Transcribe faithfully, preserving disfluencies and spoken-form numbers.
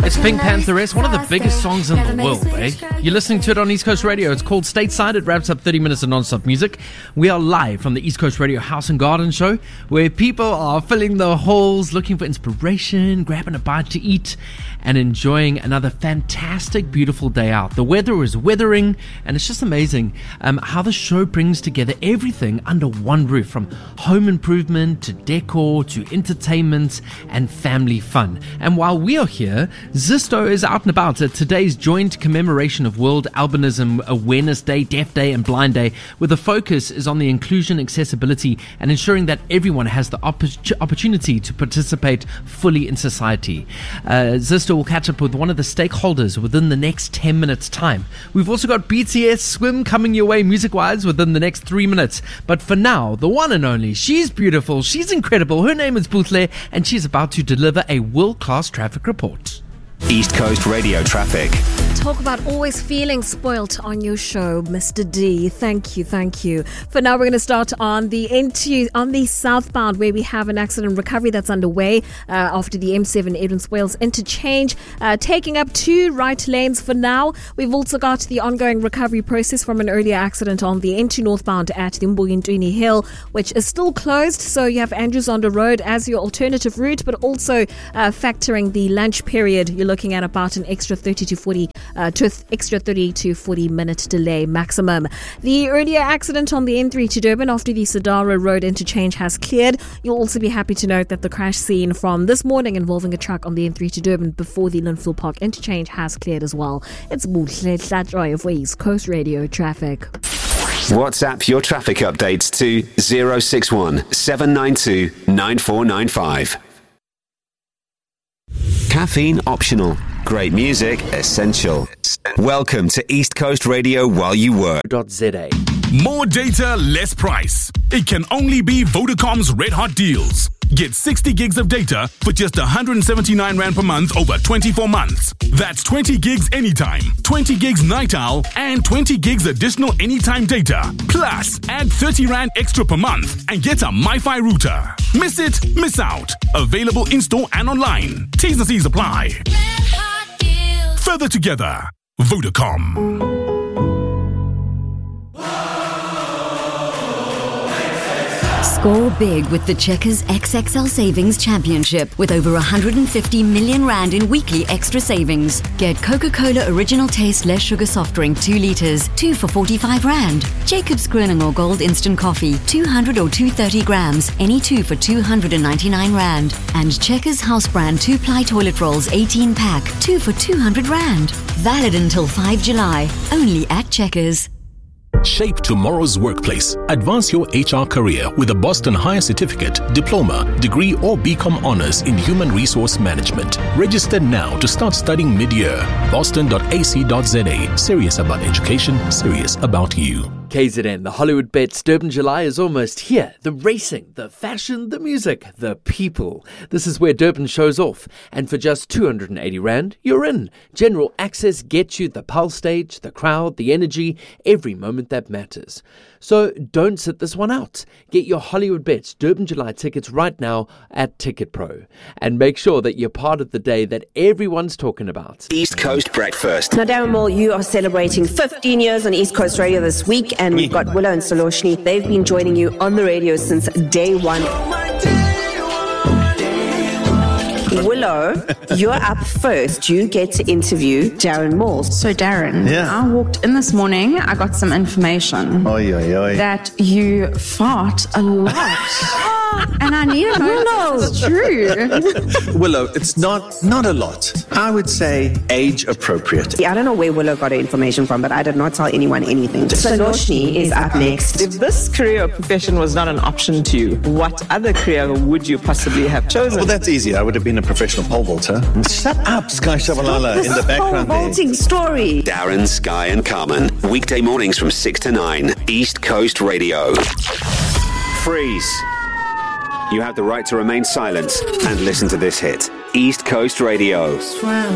It's Pink Pantheress, one of the biggest songs in the world, eh? You're listening to it on East Coast Radio. It's called Stateside. It wraps up thirty minutes of non-stop music. We are live from the East Coast Radio House and Garden Show, where people are filling the halls, looking for inspiration, grabbing a bite to eat, and enjoying another fantastic, beautiful day out. The weather is weathering, and it's just amazing um, how the show brings together everything under one roof, from home improvement to decor to entertainment and family fun. And while we are here, Zisto is out and about at today's joint commemoration of World Albinism Awareness Day, Deaf Day and Blind Day, where the focus is on the inclusion, accessibility and ensuring that everyone has the opp- opportunity to participate fully in society. Uh, Zisto will catch up with one of the stakeholders within the next ten minutes time. We've also got B T S Swim coming your way music-wise within the next three minutes. But for now, the one and only, she's beautiful, she's incredible, her name is Buhle, and she's about to deliver a world-class traffic report. East Coast Radio traffic. Talk about always feeling spoilt on your show, Mister D. Thank you, thank you. For now, we're going to start on the N two, on the southbound, where we have an accident recovery that's underway uh, after the M seven Edmonds Wales interchange, uh, taking up two right lanes for now. We've also got the ongoing recovery process from an earlier accident on the N two northbound at the Mbuyintwini Hill, which is still closed. So you have Andrews on the road as your alternative route, but also uh, factoring the lunch period, you're looking at about an extra thirty to forty Uh, to extra thirty to forty minute delay maximum. The earlier accident on the N three to Durban after the Sadara Road interchange has cleared. You'll also be happy to note that the crash scene from this morning involving a truck on the N three to Durban before the Linfield Park interchange has cleared as well. It's Buhle Tlatroy of East Coast Radio traffic. WhatsApp your traffic updates to zero six one seven nine two nine four nine five. Caffeine optional. Great music essential. Welcome to East Coast Radio while you work. .za. More data, less price. It can only be Vodacom's Red Hot Deals. Get sixty gigs of data for just one hundred seventy-nine rand per month over twenty-four months. That's twenty gigs anytime, twenty gigs night owl, and twenty gigs additional anytime data. Plus, add thirty rand extra per month and get a MiFi router. Miss it, miss out. Available in-store and online. T's and C's apply. Further together, Vodacom. Score big with the Checkers X X L Savings Championship with over one hundred fifty million rand in weekly extra savings. Get Coca-Cola Original Taste Less Sugar Soft Drink two litres, two for forty-five rand. Jacob's Grilling Gold Instant Coffee, two hundred or two hundred thirty grams, any two for two hundred ninety-nine rand. And Checkers House Brand two-ply toilet rolls eighteen pack, two for two hundred rand. Valid until the fifth of July, only at Checkers. Shape tomorrow's workplace. Advance your H R career with a Boston Higher Certificate, Diploma, Degree or B Com Honours in Human Resource Management. Register now to start studying mid-year. boston dot a c dot z a. Serious about education, serious about you. K Z N, the Hollywood Bets Durban July is almost here. The racing, the fashion, the music, the people. This is where Durban shows off. And for just two hundred eighty rand, you're in. General access gets you the pulse stage, the crowd, the energy, every moment that matters. So don't sit this one out. Get your Hollywood Bets Durban July tickets right now at Ticket Pro. And make sure that you're part of the day that everyone's talking about. East Coast Breakfast. Now, Darren Moore, you are celebrating fifteen years on East Coast Radio this week, and we've got Willow and Soloshni. They've been joining you on the radio since day one. Willow, you're up first. You get to interview Darren Moore. So, Darren, yeah. I walked in this morning, I got some information Oy, oy, oy. that you fart a lot. And I need to know if it's true. Willow, it's not not a lot. I would say age appropriate. I don't know where Willow got her information from, but I did not tell anyone anything. Soloshni is up next. If this career or profession was not an option to you, what other career would you possibly have chosen? Well, that's easy. I would have been a professional pole vaulter. Shut up, Sky Shabalala, in the background pole vaulting there. story. Darren, Sky and Carmen. Weekday mornings from six to nine. East Coast Radio. Freeze. You have the right to remain silent and listen to this hit. East Coast Radio.